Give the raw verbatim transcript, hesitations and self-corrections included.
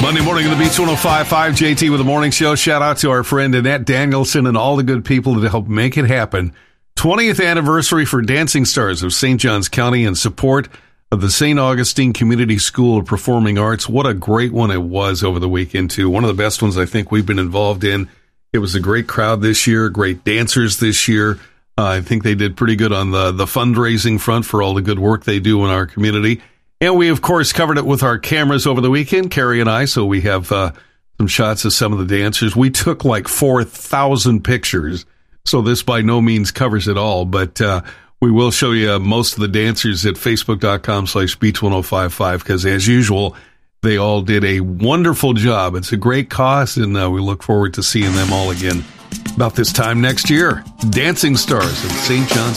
Monday morning in the Beach one oh five point five, J T with the morning show. Shout out to our friend Annette Danielson and all the good people that helped make it happen. twentieth anniversary for Dancing Stars of Saint Johns County in support of the Saint Augustine Community School of Performing Arts. What a great one it was over the weekend, too. One of the best ones I think we've been involved in. It was a great crowd this year, great dancers this year. Uh, I think they did pretty good on the, the fundraising front for all the good work they do in our community. And we, of course, covered it with our cameras over the weekend, Carrie and I, so we have uh, some shots of some of the dancers. We took like four thousand pictures, so this by no means covers it all, but uh, we will show you most of the dancers at facebook.com slash beach 1055, because as usual, they all did a wonderful job. It's a great cause, and uh, we look forward to seeing them all again about this time next year. Dancing Stars of Saint John's